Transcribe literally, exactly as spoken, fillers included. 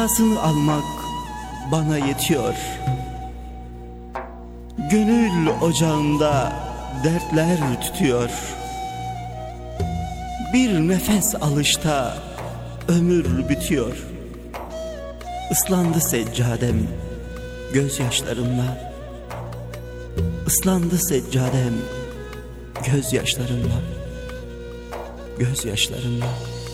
Yasını almak bana yetiyor. Gönül ocağında dertler tütüyor. Bir nefes alışta ömür bitiyor. Islandı seccadem gözyaşlarımla. Islandı seccadem gözyaşlarımla. Gözyaşlarımla.